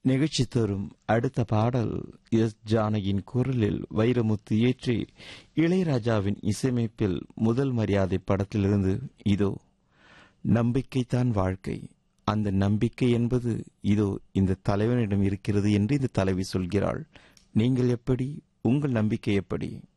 நிகழ்ச்சி தரும் அடுத்த பாடல் எஸ் ஜானகியின் குரலில் வைரமுத்து ஏற்றி இளையராஜாவின் இசையமைப்பில் முதல் மரியாதை படத்திலிருந்து இதோ. நம்பிக்கைத்தான் வாழ்க்கை, அந்த நம்பிக்கை என்பது இதோ இந்த தலைவனிடம் இருக்கிறது என்று இந்த தலைவி சொல்கிறாள். நீங்கள் எப்படி? உங்கள் நம்பிக்கை எப்படி?